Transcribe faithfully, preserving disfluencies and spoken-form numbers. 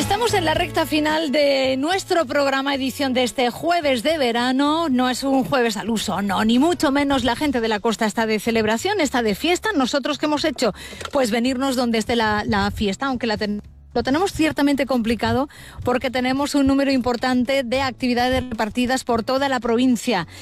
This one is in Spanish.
Estamos en la recta final de nuestro programa, edición de este jueves de verano. No es un jueves al uso, no, ni mucho menos. La gente de la costa está de celebración, está de fiesta. ¿Nosotros qué hemos hecho? Pues venirnos donde esté la, la fiesta, aunque la ten- lo tenemos ciertamente complicado porque tenemos un número importante de actividades repartidas por toda la provincia.